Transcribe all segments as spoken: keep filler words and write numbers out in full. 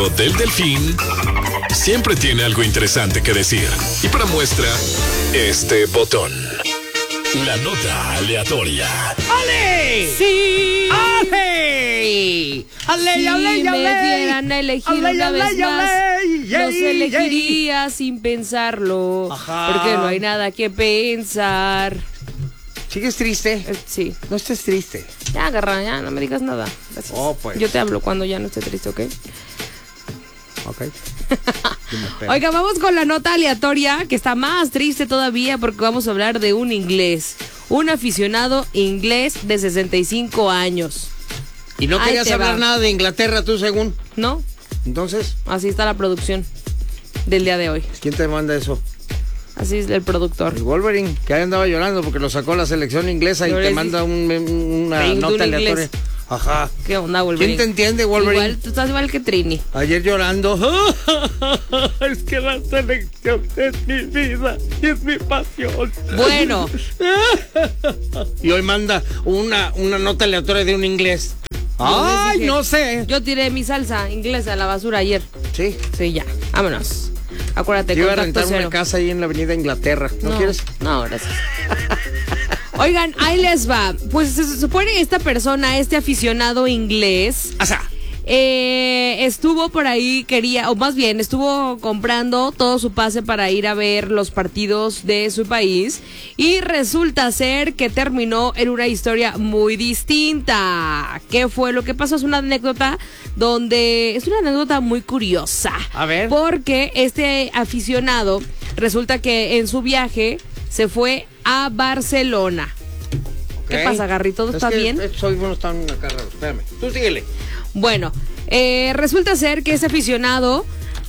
lado del delfín siempre tiene algo interesante que decir. Y para muestra, este botón. La nota aleatoria. ¡Ale! ¡Sí! ¡Ale! ¡Ale, si ale, ale! me dieran a elegir Ale, una ale, vez ale, más, yay, los elegiría sin pensarlo. Ajá. Porque no hay nada que pensar. ¿Sigues triste? Eh, sí. No estés triste. Ya, agarra, ya, no me digas nada. Gracias. Oh, pues. Yo te hablo cuando ya no esté triste, ¿ok? Ok. Oiga, vamos con la nota aleatoria, que está más triste todavía porque vamos a hablar de un inglés. Un aficionado inglés de sesenta y cinco años. ¿Y no Ahí querías te hablar va. nada de Inglaterra tú, según? ¿No? Entonces, Así está la producción del día de hoy. ¿quién te manda eso? Así es el productor. El Wolverine, que ahí andaba llorando porque lo sacó la selección inglesa y Yo te les manda un, una de un nota inglés. aleatoria. Ajá. ¿Qué onda, Wolverine? ¿Quién te entiende, Wolverine? Igual, tú estás igual que Trini. Ayer llorando. Es que la selección es mi vida y es mi pasión. Bueno. Y hoy manda una, una nota aleatoria de un inglés. Ay, dije, no sé. Yo tiré mi salsa inglesa a la basura ayer. Sí. Sí, ya. Vámonos. Acuérdate, Yo iba a contacto rentar cero. una casa ahí en la avenida Inglaterra. ¿No, No, quieres? no, gracias. Oigan, ahí les va. Pues se supone que esta persona, este aficionado inglés, Asa. eh, estuvo por ahí, quería, o más bien, estuvo comprando todo su pase para ir a ver los partidos de su país y resulta ser que terminó en una historia muy distinta. ¿Qué fue lo que pasó? Es una anécdota donde, es una anécdota muy curiosa. A ver. Porque este aficionado, resulta que en su viaje se fue a Barcelona. ¿Qué Ok. pasa, Garry? ¿Todo Es está que bien? estos audífonos están acá raros. Espérame. Tú síguele. Bueno, eh, resulta ser que ese aficionado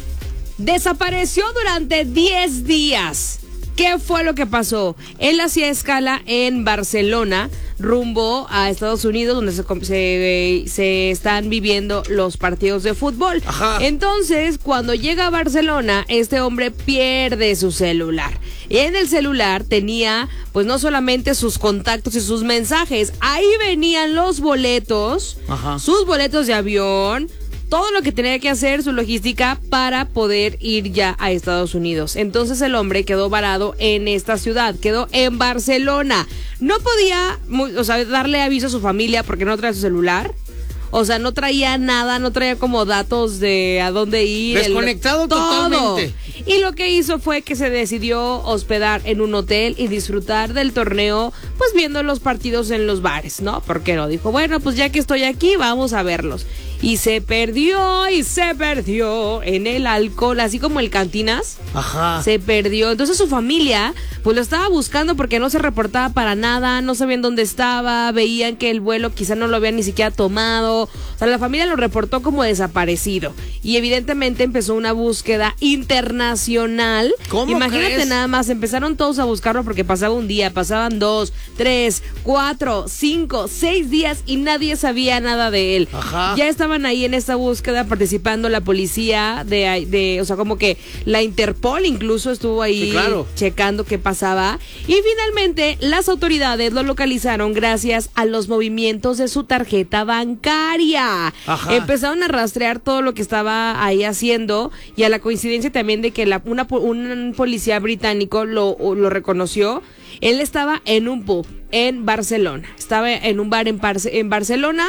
desapareció durante diez días. ¿Qué fue lo que pasó? Él hacía escala en Barcelona, rumbo a Estados Unidos, donde se, se, se están viviendo los partidos de fútbol. Ajá. Entonces, cuando llega a Barcelona, este hombre pierde su celular. Y en el celular tenía, pues no solamente sus contactos y sus mensajes, ahí venían los boletos, Ajá. sus boletos de avión, todo lo que tenía que hacer, su logística para poder ir ya a Estados Unidos. Entonces el hombre quedó varado en esta ciudad, quedó en Barcelona. No podía, o sea, darle aviso a su familia porque no traía su celular. O sea, no traía nada, no traía como datos de a dónde ir. Desconectado el, todo. totalmente. Y lo que hizo fue que se decidió hospedar en un hotel y disfrutar del torneo, pues viendo los partidos en los bares, ¿no? Porque no, dijo, bueno, pues ya que estoy aquí, vamos a verlos. Y se perdió y se perdió en el alcohol, así como el Cantinas. Ajá. Se perdió. Entonces su familia, pues lo estaba buscando porque no se reportaba para nada, no sabían dónde estaba, veían que el vuelo quizá no lo habían ni siquiera tomado. O sea, la familia lo reportó como desaparecido. Y evidentemente empezó una búsqueda internacional. ¿Cómo Imagínate crees? nada más, empezaron todos a buscarlo porque pasaba un día, pasaban dos, tres, cuatro, cinco, seis días y nadie sabía nada de él. Ajá. Ya estaban ahí en esta búsqueda participando la policía de, de, o sea, como que la Interpol incluso estuvo ahí Sí, claro. checando qué pasaba. Y finalmente las autoridades lo localizaron gracias a los movimientos de su tarjeta bancaria. Ajá. Empezaron a rastrear todo lo que estaba ahí haciendo y a la coincidencia también de que la, una, un policía británico lo, lo reconoció. Él estaba en un pub en Barcelona. Estaba en un bar en, Parce, en Barcelona,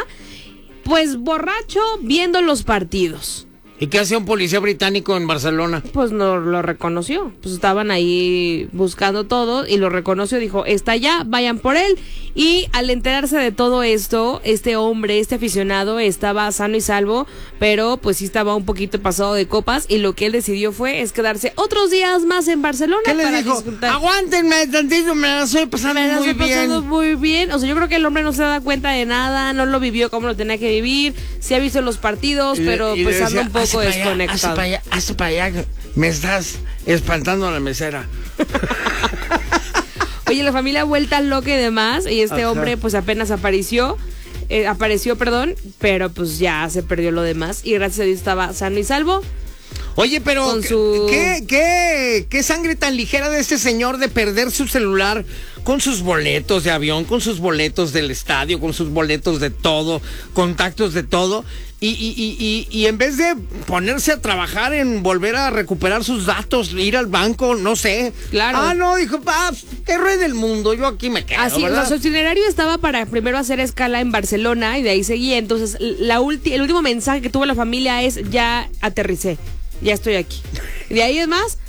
pues borracho viendo los partidos. ¿Y qué hacía un policía británico en Barcelona? Pues no lo reconoció. Pues estaban ahí buscando todo y lo reconoció. Dijo, está allá, vayan por él. Y al enterarse de todo esto, este hombre, este aficionado, estaba sano y salvo, pero pues sí estaba un poquito pasado de copas. Y lo que él decidió fue es quedarse otros días más en Barcelona. ¿Qué les para dijo? disfrutar. Aguántenme tantito, me la estoy pasando Me la muy estoy bien. pasando muy bien. O sea, yo creo que el hombre no se da cuenta de nada, no lo vivió como lo tenía que vivir. Sí ha visto los partidos, Y le- pero y le pues anda decía, un poco "Hace para allá, desconectado. Hace para allá, hace para allá, me estás espantando a la mesera. Oye, la familia vuelta loca y demás, y este Ajá. hombre pues apenas apareció, eh, apareció, perdón, pero pues ya se perdió lo demás y gracias a Dios estaba sano y salvo. Oye, pero con su... ¿qué, qué, qué sangre tan ligera de este señor de perder su celular con sus boletos de avión, con sus boletos del estadio, con sus boletos de todo, contactos de todo. Y, y, y, y, y en vez de ponerse a trabajar en volver a recuperar sus datos, ir al banco, no sé. Claro. Ah, no, dijo, ah, qué rey del mundo, yo aquí me quedo, Así, ¿verdad? o sea, su itinerario estaba para primero hacer escala en Barcelona y de ahí seguía. Entonces, la ulti- el último mensaje que tuvo la familia es, ya aterricé, ya estoy aquí. Y de ahí es más,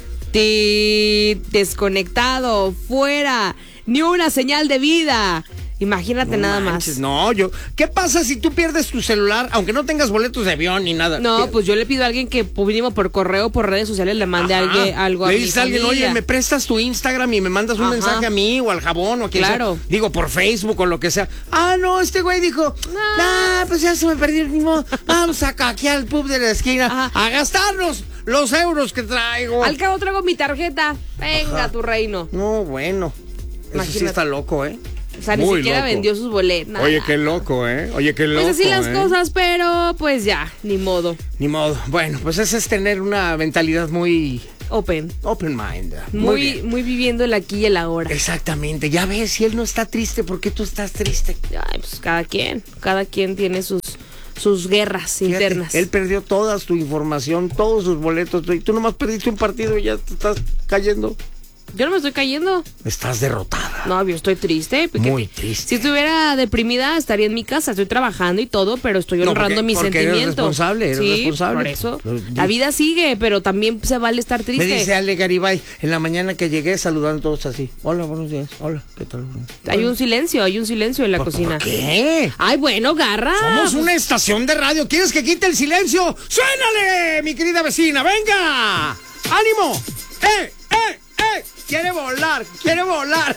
ti- desconectado, fuera, ni una señal de vida. Imagínate No nada manches, más. No, yo. ¿Qué pasa si tú pierdes tu celular, aunque no tengas boletos de avión ni nada? No, ¿Qué? pues yo le pido a alguien que por mínimo por correo, por redes sociales, le mande a alguien, algo a Le mi dices a alguien, familia. oye, ¿me prestas tu Instagram y me mandas un Ajá. mensaje a mí o al jabón o a quien Claro. sea? Digo, por Facebook o lo que sea. Ah, no, este güey dijo, nah, pues ya se me perdió el mismo. Vamos acá, aquí al pub de la esquina Ajá. a gastarnos los euros que traigo. Al cabo traigo mi tarjeta. Venga, Ajá. tu reino. No, bueno. Eso sí Imagínate. está loco, ¿eh? O sea, ni Muy siquiera loco. vendió sus boletas. Oye, qué loco, ¿eh? Oye, qué loco. Pues así las ¿eh? cosas, pero pues ya, ni modo. Ni modo. Bueno, pues ese es tener una mentalidad muy Open. open mind. Muy, bien. muy viviendo el aquí y el ahora. Exactamente. Ya ves, si él no está triste, ¿por qué tú estás triste? Ay, pues cada quien, cada quien tiene sus, sus guerras Fíjate, internas. él perdió toda tu información, todos sus boletos. Y tú nomás perdiste un partido y ya te estás cayendo. Yo no me estoy cayendo. Estás derrotada. No, yo estoy triste. porque Muy triste. Si estuviera deprimida, estaría en mi casa. Estoy trabajando y todo, pero estoy No, honrando porque- mis porque eres sentimientos. responsable, eres sí, responsable. por eso. Pero- La vida sigue, pero también se vale estar triste. Me dice Ale Garibay, en la mañana que llegué saludando todos así. Hola, buenos días. Hola, ¿qué tal? Hay un silencio, hay un silencio en la ¿Por- cocina. ¿Por qué? Ay, bueno, garra. Somos una estación de radio. ¿Quieres que quite el silencio? ¡Suénale, mi querida vecina! ¡Venga! ¡Ánimo! ¡Eh, eh, eh! ¡Quiere volar! ¡Quiere volar!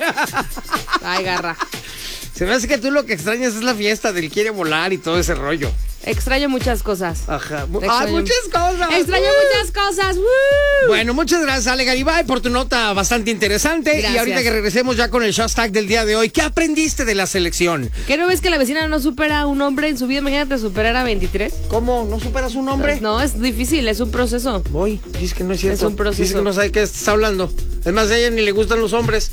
Ay, garra. Se me hace que tú lo que extrañas es la fiesta del quiere volar y todo ese rollo. Extraño muchas cosas. Ajá. ¡Ay, Extraño- muchas cosas! Extraño ¡Uh! muchas cosas. ¡Woo! Bueno, muchas gracias, Ale Garibay, por tu nota bastante interesante. Gracias. Y ahorita que regresemos ya con el hashtag del día de hoy, ¿qué aprendiste de la selección? ¿Qué no ves que la vecina no supera a un hombre en su vida? Imagínate superar a veintitrés. ¿Cómo? ¿No superas un hombre? No, es difícil, es un proceso. Voy, dice que no es cierto. Es un proceso. Dice que no sabe qué estás hablando. Es más, a ella ni le gustan los hombres.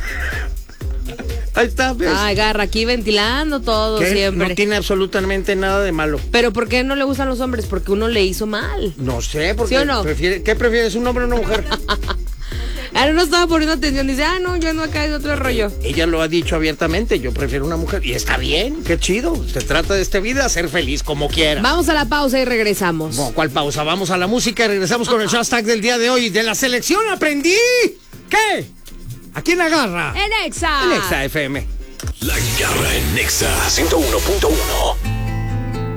Ahí está, ¿ves? Ay, garra, aquí ventilando todo ¿Qué? siempre. No tiene absolutamente nada de malo. Pero ¿por qué no le gustan los hombres? Porque uno le hizo mal. No sé, porque ¿Sí o no? prefiere, ¿qué prefieres, un hombre o una mujer? Ahora no estaba poniendo atención. Dice, ah, no, yo no acá es otro rollo. Ella lo ha dicho abiertamente, yo prefiero una mujer. Y está bien, qué chido. Se trata de esta vida, ser feliz como quiera. Vamos a la pausa y regresamos. Bueno, ¿cuál pausa? Vamos a la música y regresamos con el hashtag del día de hoy. De la selección aprendí. ¿Qué? ¿A quién agarra? En Exa. En Exa F M. La Garra en Nexa ciento uno punto uno.